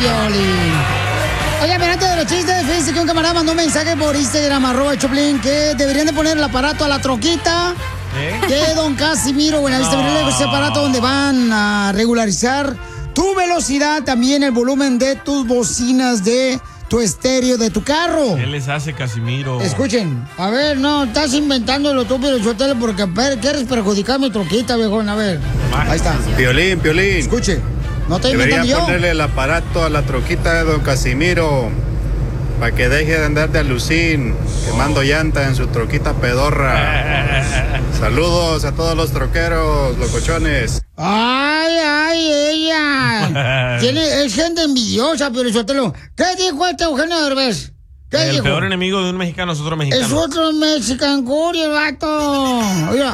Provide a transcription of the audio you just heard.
Piolín. Oye, pero antes de los chistes, fíjense que un camarada mandó un mensaje por Instagram, @Choplin, que deberían de poner el aparato a la troquita. Que don Casimiro Buenavista no. Ese aparato donde van a regularizar tu velocidad, también el volumen de tus bocinas de tu estéreo de tu carro. ¿Qué les hace Casimiro? Escuchen, a ver, no, estás inventándolo tú, pero yo te lo porque quieres perjudicar mi troquita, viejón, a ver. Ahí está. Piolín. Escuche, no te inventando yo. Deberían ponerle el aparato a la troquita de don Casimiro para que deje de andar de alucín quemando llanta en su troquita pedorra. Saludos a todos los troqueros, locochones. Ay, ella. Es gente envidiosa, pero Sotelo. ¿Qué dijo este Eugenio Derbez? ¿Qué El dijo? peor enemigo de un mexicano es otro mexicano. Es otro mexicancuri, el vato. Oiga,